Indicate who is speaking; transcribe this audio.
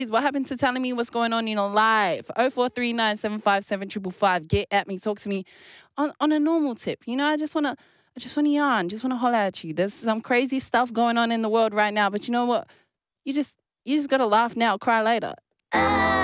Speaker 1: What happened to telling me what's going on in your life? 0439757555. Get at me, talk to me on a normal tip. I just wanna yawn, just wanna holler at you. There's some crazy stuff going on in the world right now, but you know what? You just gotta laugh now, cry later.